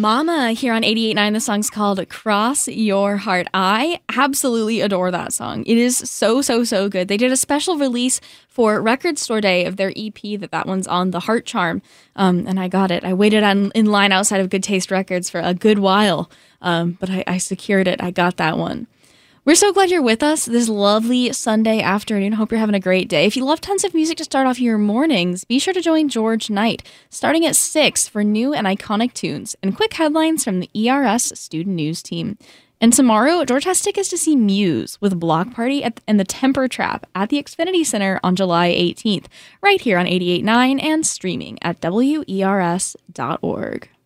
Mama here on 88.9. The song's called Cross Your Heart. I absolutely adore that song. It is so good. They did a special release for Record Store Day of their EP that one's on, The Heart Charm, and I got it. I waited in line outside of Good Taste Records for a good while, but I secured it. I got that one. We're so glad you're with us this lovely Sunday afternoon. Hope you're having a great day. If you love tons of music to start off your mornings, be sure to join George Knight, starting at 6 for new and iconic tunes and quick headlines from the ERS Student News team. And tomorrow, George has tickets to see Muse with Block Party and the Temper Trap at the Xfinity Center on July 18th, right here on 88.9 and streaming at WERS.org.